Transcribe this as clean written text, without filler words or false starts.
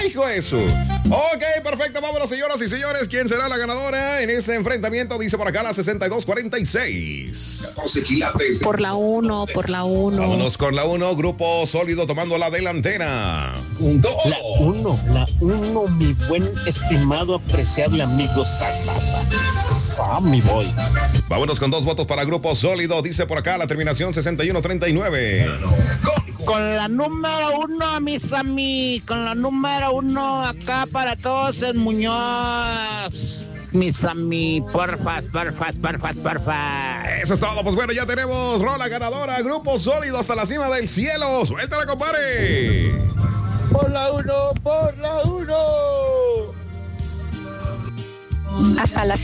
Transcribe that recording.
Hijo de eso. Ok, perfecto. Vámonos, señoras y señores. ¿Quién será la ganadora en ese enfrentamiento? Dice por acá la 6246. 14 quilates. Por la 1, por la 1. Vámonos con la 1. Grupo Sólido tomando la delantera. Punto. La 1, mi buen estimado, apreciable amigo Sammy Boy. Vámonos con 2 votos para Grupo Sólido. Dice por acá la terminación 6139. Con la número 1, mis amigos. Con la número 1 acá para todos en Muñoz. Mis amigos, porfas. Eso es todo. Pues bueno, ya tenemos rola ganadora. Grupo Sólido hasta la cima del cielo. Suéltala, compadre. Por la 1. Hasta la